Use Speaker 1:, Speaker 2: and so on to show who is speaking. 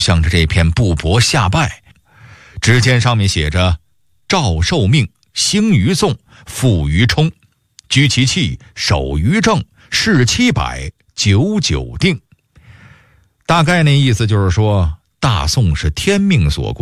Speaker 1: 向着这片布帛下拜。只见上面写着：诏受命，兴于纵，复于冲，居其气，守于正，事700，久久定。大概那意思就是说，大宋是天命所归。